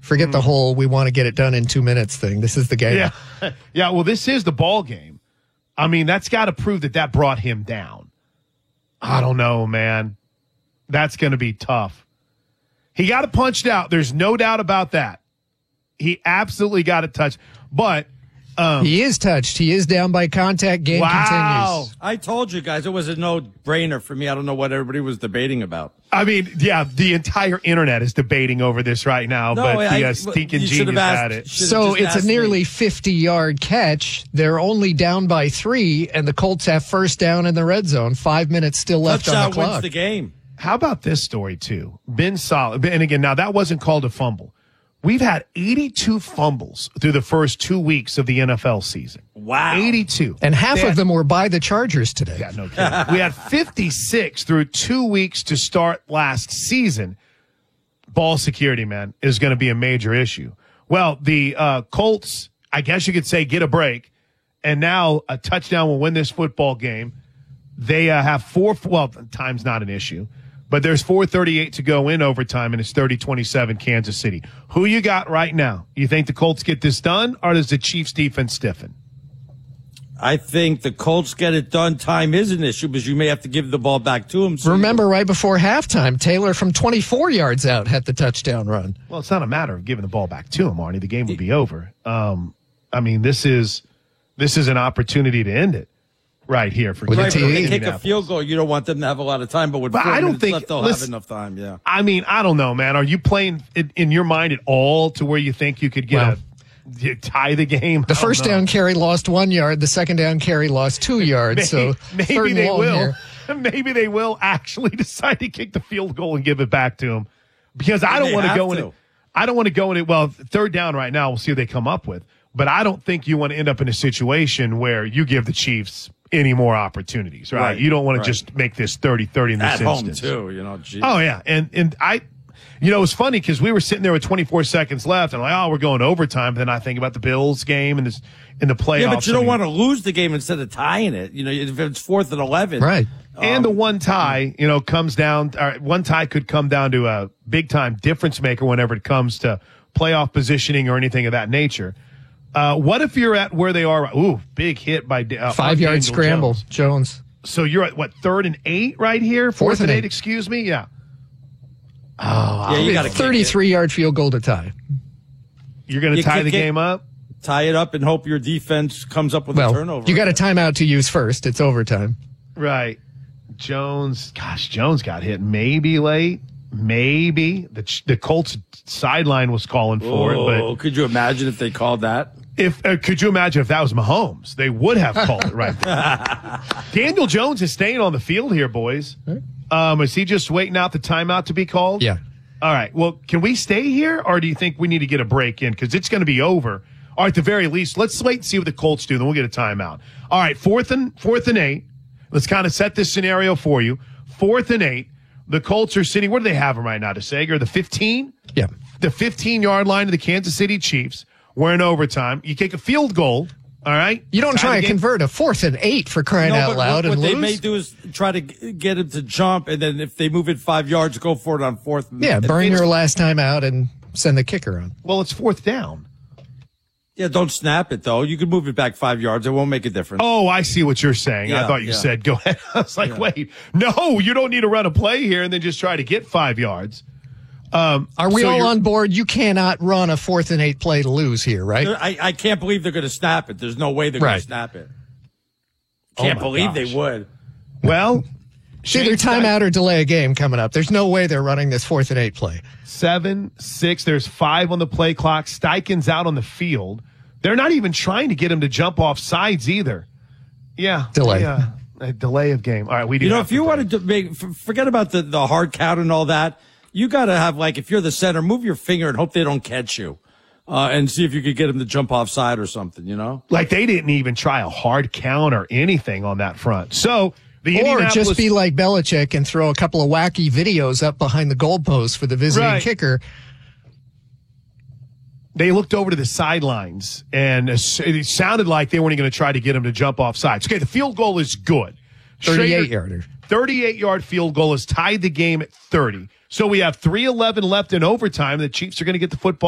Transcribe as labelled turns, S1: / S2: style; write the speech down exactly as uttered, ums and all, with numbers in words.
S1: Forget mm. the whole we want to get it done in two minutes thing. This is the game.
S2: Yeah, yeah. Well, this is the ball game. I mean, that's got to prove that that brought him down. I don't know, man. That's going to be tough. He got it punched out. There's no doubt about that. He absolutely got it touched. But um,
S1: he is touched. He is down by contact. Game
S2: wow.
S1: continues.
S3: I told you guys it was a no-brainer for me. I don't know what everybody was debating about.
S2: I mean, yeah, the entire internet is debating over this right now,
S3: no,
S2: but
S3: I,
S2: the uh,
S3: I,
S2: stinking
S3: genius
S2: genius
S3: asked,
S2: had it.
S1: So it's a nearly fifty-yard catch. They're only down by three, and the Colts have first down in the red zone. Five minutes still left
S3: Touchdown
S1: on the clock.
S3: wins the game.
S2: How about this story, too? Ben Solid. And again, now that wasn't called a fumble. We've had eighty-two fumbles through the first two weeks of the N F L season.
S3: Wow.
S2: eighty-two.
S1: And half
S2: They
S1: of
S2: had,
S1: them were by the Chargers today.
S2: Yeah, no kidding. We had fifty-six through two weeks to start last season. Ball security, man, is going to be a major issue. Well, the uh, Colts, I guess you could say, get a break. And now a touchdown will win this football game. They uh, have four, well, time's not an issue. But there's four thirty-eight to go in overtime, and it's thirty twenty-seven Kansas City. Who you got right now? You think the Colts get this done, or does the Chiefs defense stiffen?
S3: I think the Colts get it done. Time is an issue, because you may have to give the ball back to them. So
S1: Remember, right before halftime, Taylor from twenty-four yards out had the touchdown run.
S2: Well, it's not a matter of giving the ball back to him, Arnie. The game would be over. Um, I mean, this is this is an opportunity to end it. Right here for
S3: right, but they kick a field goal. You don't want them to have a lot of time, but with
S2: but
S3: four
S2: I don't
S3: minutes
S2: think
S3: left, they'll
S2: listen,
S3: have enough time. Yeah.
S2: I mean, I don't know, man. Are you playing in, in your mind at all to where you think you could get
S1: well,
S2: a you tie the game?
S1: The first
S2: know.
S1: down carry lost one yard. The second down carry lost two yards.
S2: maybe,
S1: so
S2: maybe
S1: third and
S2: they
S1: long
S2: will.
S1: Here.
S2: Maybe they will actually decide to kick the field goal and give it back to him, because I don't want to go in it. I don't want to go in it. Well, third down right now. We'll see what they come up with. But I don't think you want to end up in a situation where you give the Chiefs any more opportunities, right?
S3: right
S2: you don't want to
S3: right.
S2: just make this thirty thirty in this
S3: At
S2: instance.
S3: home, too, you know. Geez.
S2: Oh, yeah. And and I, you know, it's funny because we were sitting there with twenty-four seconds left, and like, oh, we're going to overtime. But then I think about the Bills game and this in the playoffs.
S3: Yeah, but you
S2: I
S3: don't
S2: mean,
S3: want to lose the game instead of tying it. You know, if it's fourth and eleven.
S1: Right.
S2: And
S3: um,
S2: the one tie, you know, comes down, or one tie could come down to a big-time difference maker whenever it comes to playoff positioning or anything of that nature. Uh, what if you're at where they are? Ooh, big hit by uh,
S1: five yard scramble,
S2: Jones.
S1: Jones.
S2: So you're at what, third and eight right here? Fourth,
S1: Fourth
S2: and
S1: and
S2: eight,
S1: eight.
S2: excuse me. Yeah.
S3: Oh, yeah, you got a
S1: thirty-three yard field goal to tie.
S2: You're going to
S3: You
S2: tie
S3: kick
S2: the
S3: it,
S2: game up.
S3: Tie it up and hope your defense comes up with
S1: Well,
S3: a turnover.
S1: you got a timeout to use first. It's overtime.
S2: Right. Jones. Gosh, Jones got hit maybe late. Maybe the the Colts sideline was calling for
S3: oh,
S2: it, but
S3: could you imagine if they called that?
S2: If uh, could you imagine if that was Mahomes? They would have called it right there. Daniel Jones is staying on the field here, boys. Um, is he just waiting out the timeout to be called?
S1: Yeah.
S2: All right. Well, can we stay here, or do you think we need to get a break in because it's going to be over? Or at the very least, let's wait and see what the Colts do. Then we'll get a timeout. All right. Fourth and fourth and eight. Let's kind of set this scenario for you. Fourth and eight. The Colts are sitting. Where do they have them right now? To Sager, the fifteen.
S1: Yeah.
S2: The fifteen yard line of the Kansas City Chiefs. We're in overtime. You kick a field goal, all right?
S1: You don't try to convert a fourth and eight for crying
S3: No,
S1: out
S3: but
S1: loud
S3: what,
S1: and
S3: what they
S1: lose.
S3: may do is try to g- get him to jump, and then if they move it five yards, go for it on fourth.
S1: Yeah,
S3: If
S1: burn
S3: they-
S1: your last time out and send the kicker on.
S2: Well, it's fourth down.
S3: Yeah, don't snap it, though. You can move it back five yards. It won't make a difference.
S2: Oh, I see what you're saying. I
S3: Yeah,
S2: thought you
S3: yeah.
S2: said go ahead. I was like,
S3: Yeah.
S2: wait, no, you don't need to run a play here and then just try to get five yards. Um,
S1: Are we
S2: so
S1: all
S2: you're-
S1: on board? You cannot run a fourth and eight play to lose here, right?
S3: I, I can't believe they're going to snap it. There's no way they're going
S1: Right.
S3: to snap it.
S2: Oh
S3: Can't
S2: my
S3: believe
S2: gosh.
S3: they would.
S2: Well,
S1: It's either
S2: Shane
S1: timeout or delay a game coming up. There's no way they're running this fourth and eight play.
S2: Seven, six. There's five on the play clock. Steichen's out on the field. They're not even trying to get him to jump off sides either. Yeah.
S1: Delay.
S2: Yeah. A delay of game. All right. We do
S3: You know,
S2: have
S3: if you
S2: to
S3: wanted to make, f- forget about the, the hard count and all that. You got to have, like, if you're the center, move your finger and hope they don't catch you. Uh, and see if you could get him to jump off side or something, you know?
S2: Like they didn't even try a hard count or anything on that front. So the
S1: Or
S2: Indianapolis,
S1: just be like Belichick and throw a couple of wacky videos up behind the goalpost for the visiting
S2: Right.
S1: kicker.
S2: they looked over to the sidelines, and it sounded like they weren't going to try to get him to jump off sides. Okay, the field goal is good.
S1: thirty-eight yarder.
S2: thirty-eight yard field goal has tied the game at thirty. So we have three eleven left in overtime. The Chiefs are going to get the football